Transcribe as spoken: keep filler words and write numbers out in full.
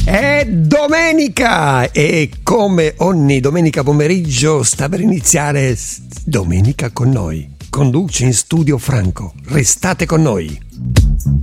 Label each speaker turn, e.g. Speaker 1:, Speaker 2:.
Speaker 1: È domenica e come ogni domenica pomeriggio sta per iniziare Domenica con noi. Conduce in studio Franco. Restate con noi.